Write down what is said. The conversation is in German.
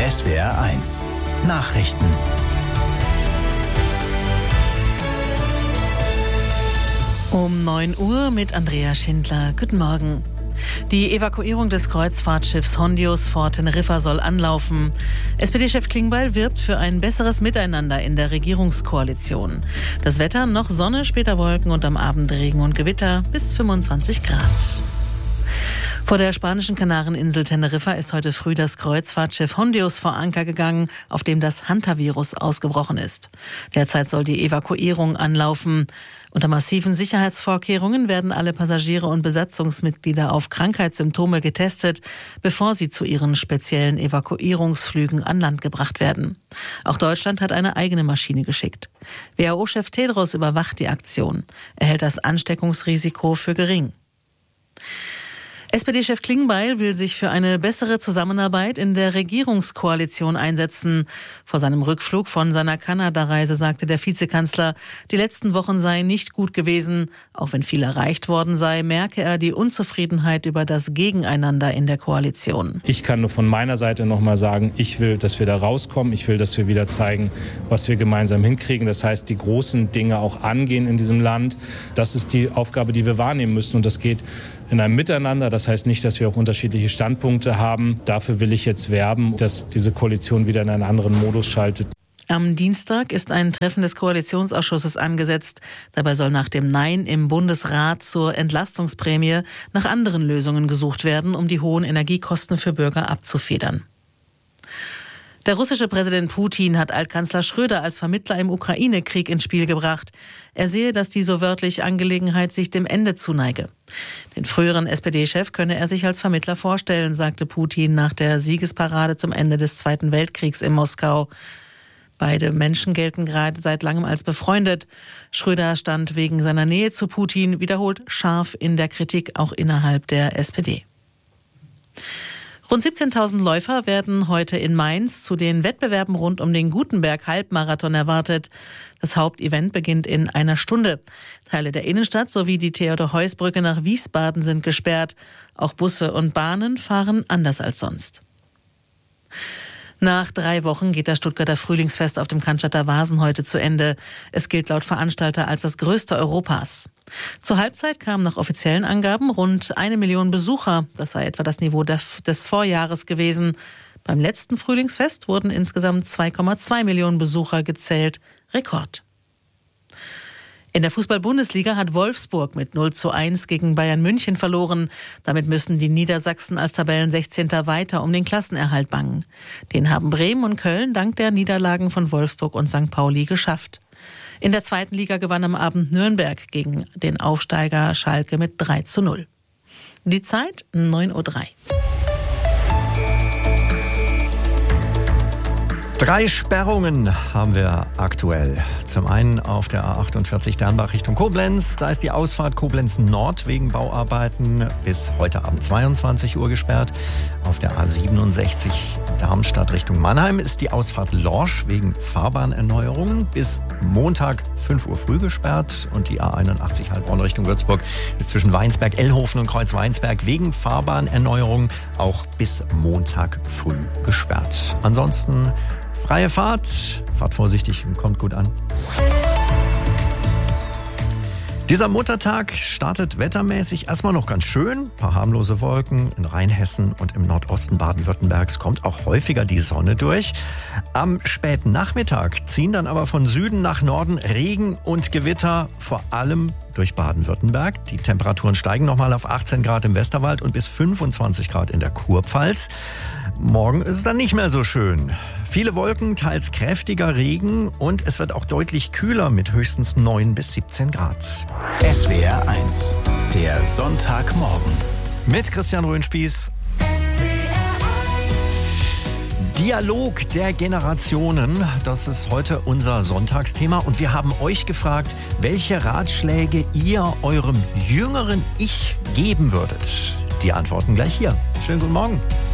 SWR 1 Nachrichten. Um 9 Uhr mit Andrea Schindler. Guten Morgen. Die Evakuierung des Kreuzfahrtschiffs Hondius vor Teneriffa soll anlaufen. SPD-Chef Klingbeil wirbt für ein besseres Miteinander in der Regierungskoalition. Das Wetter: noch Sonne, später Wolken und am Abend Regen und Gewitter bis 25 Grad. Vor der spanischen Kanareninsel Teneriffa ist heute früh das Kreuzfahrtschiff Hondius vor Anker gegangen, auf dem das Hantavirus ausgebrochen ist. Derzeit soll die Evakuierung anlaufen. Unter massiven Sicherheitsvorkehrungen werden alle Passagiere und Besatzungsmitglieder auf Krankheitssymptome getestet, bevor sie zu ihren speziellen Evakuierungsflügen an Land gebracht werden. Auch Deutschland hat eine eigene Maschine geschickt. WHO-Chef Tedros überwacht die Aktion. Er hält das Ansteckungsrisiko für gering. SPD-Chef Klingbeil will sich für eine bessere Zusammenarbeit in der Regierungskoalition einsetzen. Vor seinem Rückflug von seiner Kanada-Reise sagte der Vizekanzler, die letzten Wochen seien nicht gut gewesen. Auch wenn viel erreicht worden sei, merke er die Unzufriedenheit über das Gegeneinander in der Koalition. Ich kann nur von meiner Seite nochmal sagen, ich will, dass wir da rauskommen. Ich will, dass wir wieder zeigen, was wir gemeinsam hinkriegen. Das heißt, die großen Dinge auch angehen in diesem Land. Das ist die Aufgabe, die wir wahrnehmen müssen. Und das geht in einem Miteinander. Das heißt nicht, dass wir auch unterschiedliche Standpunkte haben. Dafür will ich jetzt werben, dass diese Koalition wieder in einen anderen Modus schaltet. Am Dienstag ist ein Treffen des Koalitionsausschusses angesetzt. Dabei soll nach dem Nein im Bundesrat zur Entlastungsprämie nach anderen Lösungen gesucht werden, um die hohen Energiekosten für Bürger abzufedern. Der russische Präsident Putin hat Altkanzler Schröder als Vermittler im Ukraine-Krieg ins Spiel gebracht. Er sehe, dass die so wörtlich Angelegenheit sich dem Ende zuneige. Den früheren SPD-Chef könne er sich als Vermittler vorstellen, sagte Putin nach der Siegesparade zum Ende des Zweiten Weltkriegs in Moskau. Beide Menschen gelten gerade seit langem als befreundet. Schröder stand wegen seiner Nähe zu Putin wiederholt scharf in der Kritik, auch innerhalb der SPD. Rund 17.000 Läufer werden heute in Mainz zu den Wettbewerben rund um den Gutenberg-Halbmarathon erwartet. Das Hauptevent beginnt in einer Stunde. Teile der Innenstadt sowie die Theodor-Heuss-Brücke nach Wiesbaden sind gesperrt. Auch Busse und Bahnen fahren anders als sonst. Nach 3 Wochen geht das Stuttgarter Frühlingsfest auf dem Cannstatter Wasen heute zu Ende. Es gilt laut Veranstalter als das größte Europas. Zur Halbzeit kamen nach offiziellen Angaben rund 1 Million Besucher. Das sei etwa das Niveau des Vorjahres gewesen. Beim letzten Frühlingsfest wurden insgesamt 2,2 Millionen Besucher gezählt. Rekord. In der Fußball-Bundesliga hat Wolfsburg mit 0:1 gegen Bayern München verloren. Damit müssen die Niedersachsen als Tabellen-16. weiter um den Klassenerhalt bangen. Den haben Bremen und Köln dank der Niederlagen von Wolfsburg und St. Pauli geschafft. In der zweiten Liga gewann am Abend Nürnberg gegen den Aufsteiger Schalke mit 3:0. Die Zeit 9:03 Uhr. 3 Sperrungen haben wir aktuell. Zum einen auf der A48 Dernbach Richtung Koblenz. Da ist die Ausfahrt Koblenz Nord wegen Bauarbeiten bis heute Abend 22 Uhr gesperrt. Auf der A67 Darmstadt Richtung Mannheim ist die Ausfahrt Lorsch wegen Fahrbahnerneuerungen bis Montag 5 Uhr früh gesperrt. Und die A81 Heilbronn Richtung Würzburg ist zwischen Weinsberg, Ellhofen und Kreuzweinsberg wegen Fahrbahnerneuerungen auch bis Montag früh gesperrt. Ansonsten freie Fahrt, fahrt vorsichtig und kommt gut an. Dieser Muttertag startet wettermäßig erstmal noch ganz schön. Ein paar harmlose Wolken in Rheinhessen und im Nordosten Baden-Württembergs kommt auch häufiger die Sonne durch. Am späten Nachmittag ziehen dann aber von Süden nach Norden Regen und Gewitter, vor allem durch Baden-Württemberg. Die Temperaturen steigen nochmal auf 18 Grad im Westerwald und bis 25 Grad in der Kurpfalz. Morgen ist es dann nicht mehr so schön. Viele Wolken, teils kräftiger Regen und es wird auch deutlich kühler mit höchstens 9 bis 17 Grad. SWR 1, der Sonntagmorgen. Mit Christian Röhnspieß. Dialog der Generationen, das ist heute unser Sonntagsthema. Und wir haben euch gefragt, welche Ratschläge ihr eurem jüngeren Ich geben würdet. Die Antworten gleich hier. Schönen guten Morgen.